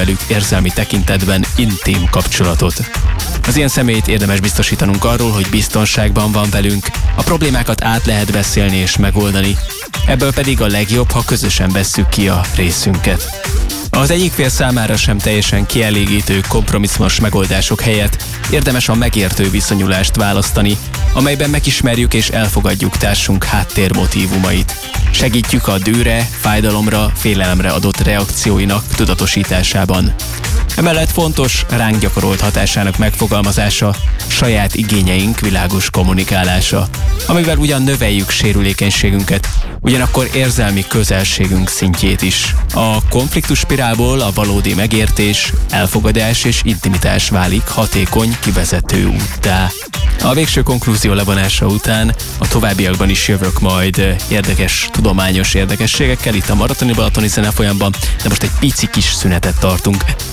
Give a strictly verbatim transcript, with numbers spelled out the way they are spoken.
velük érzelmi tekintetben intim kapcsolatot. Az ilyen személyt érdemes biztosítanunk arról, hogy biztonságban van velünk, a problémákat át lehet beszélni és megoldani, ebből pedig a legjobb, ha közösen vesszük ki a részünket. Az egyik fél számára sem teljesen kielégítő kompromisszumos megoldások helyett érdemes a megértő viszonyulást választani, amelyben megismerjük és elfogadjuk társunk háttérmotívumait. Segítjük a dűre, fájdalomra, félelemre adott reakcióinak tudatosításában. Emellett fontos ránk gyakorolt hatásának megfogalmazása, saját igényeink világos kommunikálása, amivel ugyan növeljük sérülékenységünket, ugyanakkor érzelmi közelségünk szintjét is. A konfliktus spirálból a valódi megértés, elfogadás és intimitás válik hatékony kivezető úttá. A végső konklúzió levonása után a továbbiakban is jövök majd érdekes, tudományos érdekességekkel itt a Maratoni Balatoni Zenefolyamban, de most egy pici kis szünetet tartunk.